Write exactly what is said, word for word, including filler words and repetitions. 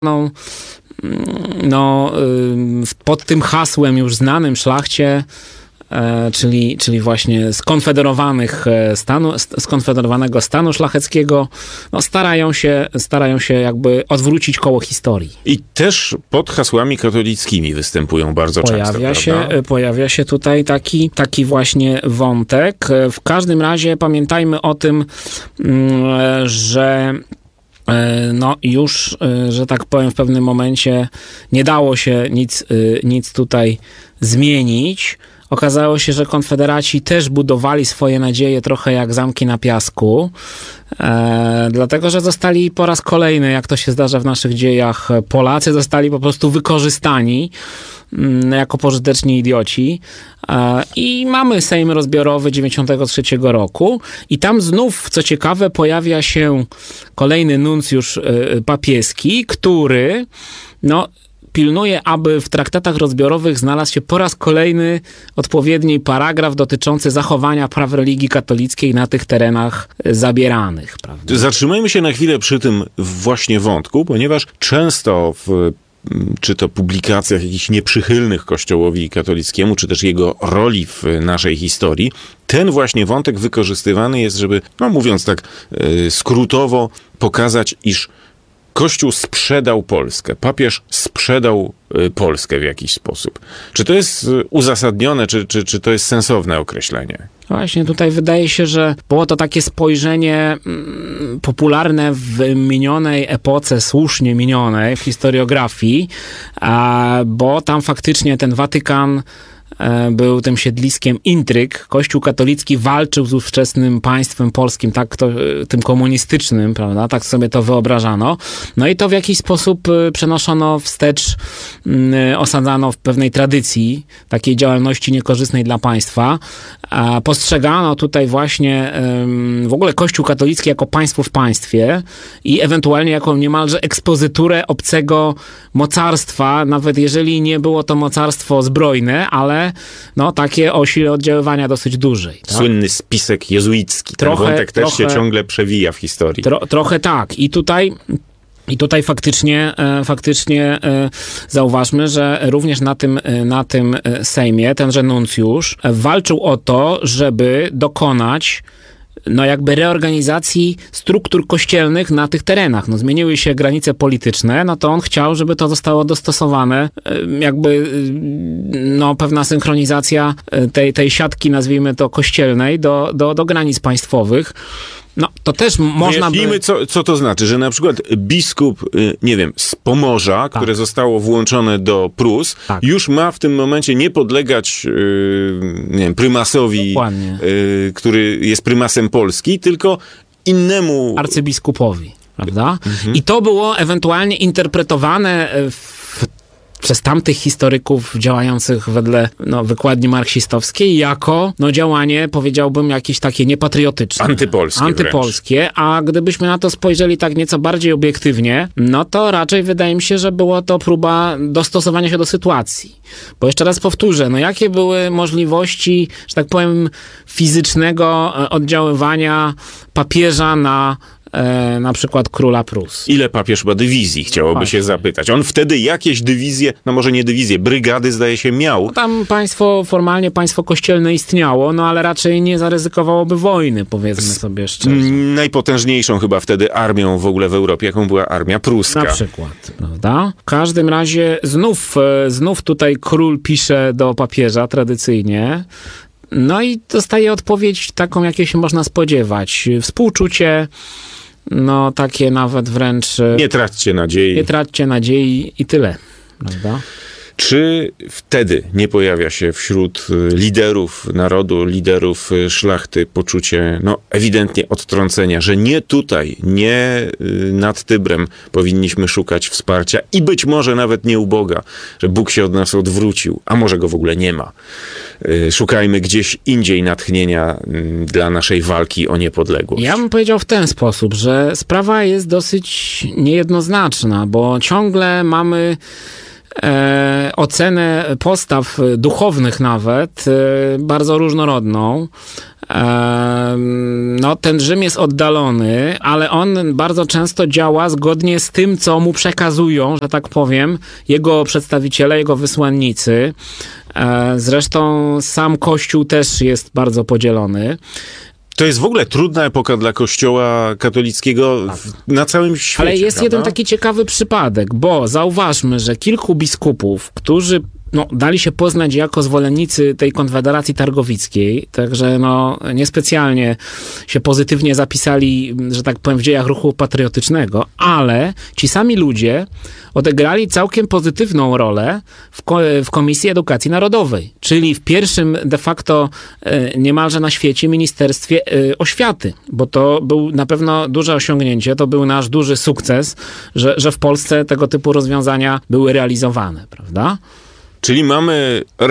No, no, pod tym hasłem już znanym szlachcie, czyli, czyli właśnie skonfederowanych stanu, skonfederowanego stanu szlacheckiego, no starają się, starają się jakby odwrócić koło historii. I też pod hasłami katolickimi występują bardzo pojawia często, się, prawda? Pojawia się tutaj taki, taki właśnie wątek. W każdym razie pamiętajmy o tym, że no już, że tak powiem, w pewnym momencie nie dało się nic, nic tutaj zmienić. Okazało się, że konfederaci też budowali swoje nadzieje trochę jak zamki na piasku, e, dlatego że zostali po raz kolejny, jak to się zdarza w naszych dziejach, Polacy zostali po prostu wykorzystani m, jako pożyteczni idioci. E, I mamy Sejm rozbiorowy dziewięćdziesiątego trzeciego roku i tam znów, co ciekawe, pojawia się kolejny nuncjusz e, papieski, który no pilnuje, aby w traktatach rozbiorowych znalazł się po raz kolejny odpowiedni paragraf dotyczący zachowania praw religii katolickiej na tych terenach zabieranych. Prawda? Zatrzymajmy się na chwilę przy tym właśnie wątku, ponieważ często w czy to publikacjach jakichś nieprzychylnych Kościołowi katolickiemu, czy też jego roli w naszej historii, ten właśnie wątek wykorzystywany jest, żeby, no mówiąc tak yy, skrótowo, pokazać, iż Kościół sprzedał Polskę, papież sprzedał Polskę w jakiś sposób. Czy to jest uzasadnione, czy, czy, czy to jest sensowne określenie? Właśnie tutaj wydaje się, że było to takie spojrzenie mm, popularne w minionej epoce, słusznie minionej w historiografii, a, bo tam faktycznie ten Watykan był tym siedliskiem intryg. Kościół katolicki walczył z ówczesnym państwem polskim, tak to, tym komunistycznym, prawda? Tak sobie to wyobrażano. No i to w jakiś sposób przenoszono wstecz, osadzano w pewnej tradycji takiej działalności niekorzystnej dla państwa. A postrzegano tutaj właśnie w ogóle Kościół katolicki jako państwo w państwie i ewentualnie jako niemalże ekspozyturę obcego mocarstwa, nawet jeżeli nie było to mocarstwo zbrojne, ale no, takie o sile oddziaływania dosyć dużej. Tak? Słynny spisek jezuicki. Ten trochę, wątek też trochę, się ciągle przewija w historii. Tro, trochę tak. I tutaj... I tutaj faktycznie, faktycznie zauważmy, że również na tym, na tym Sejmie tenże nuncjusz walczył o to, żeby dokonać no jakby reorganizacji struktur kościelnych na tych terenach. No zmieniły się granice polityczne, no to on chciał, żeby to zostało dostosowane, jakby no pewna synchronizacja tej, tej siatki, nazwijmy to kościelnej, do, do, do granic państwowych. No, to też można Wyjaśnijmy, by... co, co to znaczy, że na przykład biskup, nie wiem, z Pomorza, tak. które zostało włączone do Prus, tak. już ma w tym momencie nie podlegać nie wiem, prymasowi, y, który jest prymasem Polski, tylko innemu... arcybiskupowi, prawda? Mhm. I to było ewentualnie interpretowane w przez tamtych historyków działających wedle no, wykładni marksistowskiej jako no, działanie, powiedziałbym, jakieś takie niepatriotyczne. Antypolskie. Antypolskie, wręcz. A gdybyśmy na to spojrzeli tak nieco bardziej obiektywnie, no to raczej wydaje mi się, że było to próba dostosowania się do sytuacji. Bo jeszcze raz powtórzę, no jakie były możliwości, że tak powiem, fizycznego oddziaływania papieża na E, na przykład króla Prus. Ile papież ma dywizji, chciałoby Właśnie. się zapytać. On wtedy jakieś dywizje, no może nie dywizje, brygady zdaje się miał. No tam państwo, formalnie państwo kościelne istniało, no ale raczej nie zaryzykowałoby wojny, powiedzmy Z, sobie szczerze. Najpotężniejszą chyba wtedy armią w ogóle w Europie, jaką była armia pruska. Na przykład, prawda? W każdym razie znów, znów tutaj król pisze do papieża tradycyjnie, no i dostaje odpowiedź taką, jakiej się można spodziewać. Współczucie, no takie nawet wręcz... Nie traćcie nadziei. Nie traćcie nadziei i tyle, prawda? Czy wtedy nie pojawia się wśród liderów narodu, liderów szlachty poczucie, no ewidentnie odtrącenia, że nie tutaj, nie nad Tybrem powinniśmy szukać wsparcia i być może nawet nie u Boga, że Bóg się od nas odwrócił, a może go w ogóle nie ma. Szukajmy gdzieś indziej natchnienia dla naszej walki o niepodległość. Ja bym powiedział w ten sposób, że sprawa jest dosyć niejednoznaczna, bo ciągle mamy e, ocenę postaw duchownych nawet, e, bardzo różnorodną. E, no, ten Rzym jest oddalony, ale on bardzo często działa zgodnie z tym, co mu przekazują, że tak powiem, jego przedstawiciele, jego wysłannicy. E, zresztą sam Kościół też jest bardzo podzielony. To jest w ogóle trudna epoka dla Kościoła katolickiego w, na całym świecie. Ale jest prawda? jeden taki ciekawy przypadek, bo zauważmy, że kilku biskupów, którzy no, dali się poznać jako zwolennicy tej konfederacji targowickiej, także no, niespecjalnie się pozytywnie zapisali, że tak powiem, w dziejach ruchu patriotycznego, ale ci sami ludzie odegrali całkiem pozytywną rolę w, ko- w Komisji Edukacji Narodowej, czyli w pierwszym de facto e, niemalże na świecie Ministerstwie e, Oświaty, bo to był na pewno duże osiągnięcie, to był nasz duży sukces, że, że w Polsce tego typu rozwiązania były realizowane, prawda? Czyli mamy